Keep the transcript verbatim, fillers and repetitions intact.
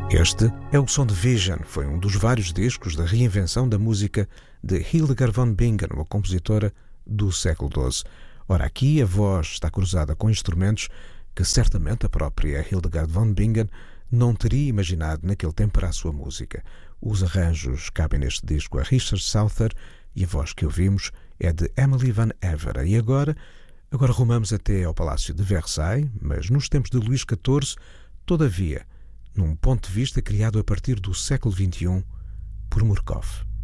Este é o som de Vision, foi um dos vários discos da reinvenção da música de Hildegard von Bingen, uma compositora do século doze. Ora, aqui a voz está cruzada com instrumentos que certamente a própria Hildegard von Bingen não teria imaginado naquele tempo para a sua música. Os arranjos cabem neste disco a Richard Souther e a voz que ouvimos é de Emily Van Evera. E agora, agora rumamos até ao Palácio de Versailles, mas nos tempos de Luís catorze, todavia, num ponto de vista criado a partir do século vinte e um por Murkoff.